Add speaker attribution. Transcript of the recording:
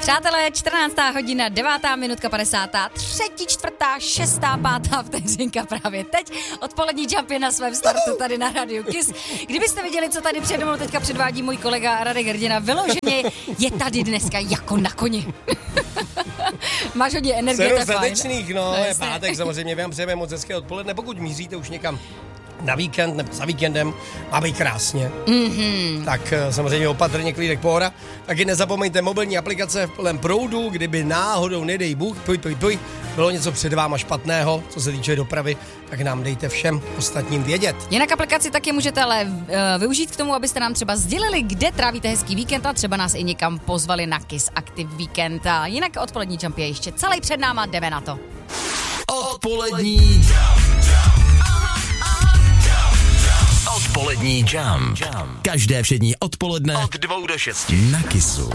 Speaker 1: Přátelé, 14. hodina, 9. minutka 50. 3., 4., 6., 5. vteřinka právě teď. Odpolední jump je na svém startu tady na Rádiu Kiss. Kdybyste viděli, co tady přede mnou teďka předvádí můj kolega Radek Hrdina, vyloženě je tady dneska jako na koni. Máš hodně energie, to je fajn.
Speaker 2: Srdečných, no, je pátek, samozřejmě vám přejeme moc hezké odpoledne, pokud míříte už někam na víkend nebo za víkendem, má být krásně. Tak samozřejmě opatrně, klídek, pohoda. Taky nezapomeňte mobilní aplikace v plném proudu, kdyby náhodou, nedej Bůh, bylo něco před váma špatného, co se týče dopravy, tak nám dejte všem ostatním vědět.
Speaker 1: Jinak aplikaci taky můžete ale využít k tomu, abyste nám třeba sdělili, kde trávíte hezký víkend a třeba nás i někam pozvali na Kiss Active Weekend. A jinak odpolední jump je ještě celý před náma, jdeme na to.
Speaker 3: Odpolední Odpolední jump. Každé všední odpoledne od 2 do 6 na Kissu.